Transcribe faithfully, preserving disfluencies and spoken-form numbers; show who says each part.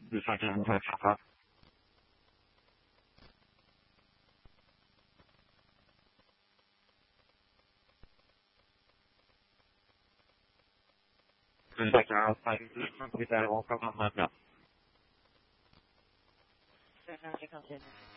Speaker 1: 第三天会查发。跟大家翻译会在我刚刚发表。
Speaker 2: 非常非常谢谢。